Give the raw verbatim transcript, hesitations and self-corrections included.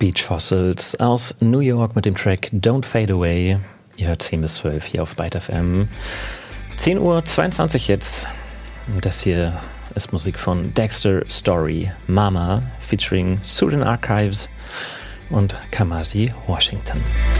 Beach Fossils aus New York mit dem Track Don't Fade Away. Ihr hört zehn bis zwölf hier auf Byte F M. zehn Uhr zweiundzwanzig jetzt. Das hier ist Musik von Dexter Story, Mama, featuring Sudan Archives und Kamasi Washington.